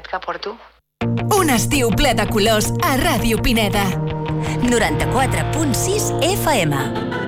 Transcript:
aquest que porto. Un estiu ple de colors a Ràdio Pineda. 94.6 FM.